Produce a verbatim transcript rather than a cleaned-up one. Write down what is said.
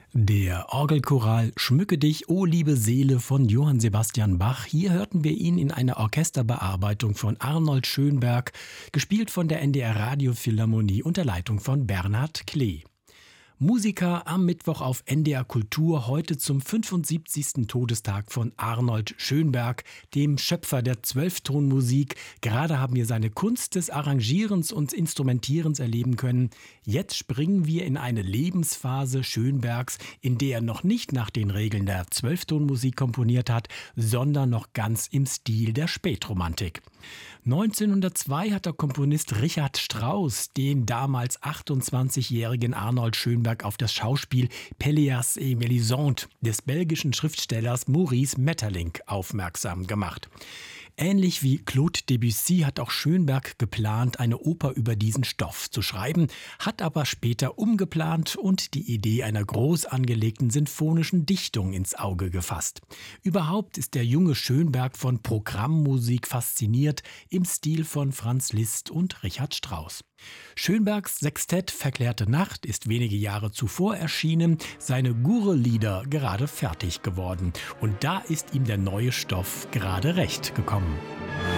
Der Orgelchoral Schmücke dich, o liebe Seele von Johann Sebastian Bach. Hier hörten wir ihn in einer Orchesterbearbeitung von Arnold Schönberg, gespielt von der N D R Radiophilharmonie unter Leitung von Bernhard Klee. Musiker am Mittwoch auf N D R Kultur, heute zum fünfundsiebzigsten Todestag von Arnold Schönberg, dem Schöpfer der Zwölftonmusik. Gerade haben wir seine Kunst des Arrangierens und Instrumentierens erleben können. Jetzt springen wir in eine Lebensphase Schönbergs, in der er noch nicht nach den Regeln der Zwölftonmusik komponiert hat, sondern noch ganz im Stil der Spätromantik. neunzehnhundertzwei hat der Komponist Richard Strauss den damals achtundzwanzigjährigen Arnold Schönberg auf das Schauspiel Pelléas et Mélisande des belgischen Schriftstellers Maurice Maeterlinck aufmerksam gemacht. Ähnlich wie Claude Debussy hat auch Schönberg geplant, eine Oper über diesen Stoff zu schreiben, hat aber später umgeplant und die Idee einer groß angelegten sinfonischen Dichtung ins Auge gefasst. Überhaupt ist der junge Schönberg von Programmmusik fasziniert, im Stil von Franz Liszt und Richard Strauss. Schönbergs Sextett Verklärte Nacht ist wenige Jahre zuvor erschienen, seine Gurre-Lieder gerade fertig geworden. Und da ist ihm der neue Stoff gerade recht gekommen.